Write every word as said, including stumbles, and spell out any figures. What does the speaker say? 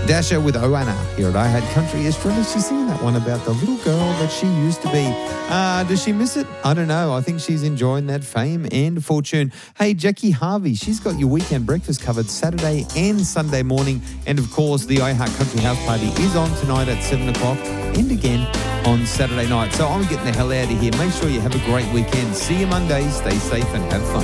Dasher with Oana here at I Had Country. Estrella, she's singing that one about the little girl that she used to be. Uh, does she miss it? I don't know. I think she's enjoying that fame and fortune. Hey, Jackie Harvey, she's got your weekend breakfast covered Saturday and Sunday morning. And, of course, the I Heart Country House Party is on tonight at seven o'clock and again on Saturday night. So I'm getting the hell out of here. Make sure you have a great weekend. See you Monday. Stay safe and have fun.